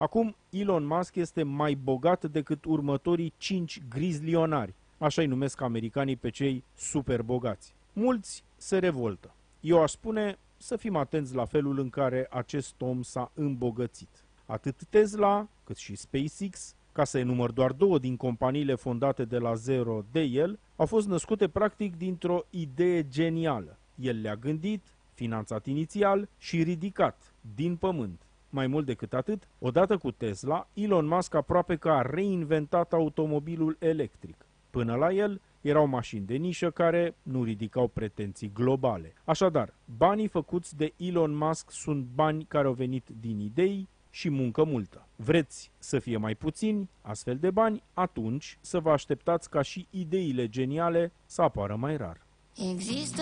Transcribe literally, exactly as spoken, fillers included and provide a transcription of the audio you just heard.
Acum, Elon Musk este mai bogat decât următorii cinci grizlionari, așa-i numesc americanii pe cei super bogați. Mulți se revoltă. Eu aș spune să fim atenți la felul în care acest om s-a îmbogățit. Atât Tesla, cât și SpaceX, ca să enumăr doar două din companiile fondate de la zero de el, au fost născute practic dintr-o idee genială. El le-a gândit, finanțat inițial și ridicat din pământ. Mai mult decât atât, odată cu Tesla, Elon Musk aproape că a reinventat automobilul electric. Până la el, erau mașini de nișă care nu ridicau pretenții globale. Așadar, banii făcuți de Elon Musk sunt bani care au venit din idei și muncă multă. Vreți să fie mai puțini astfel de bani? Atunci să vă așteptați ca și ideile geniale să apară mai rar. Există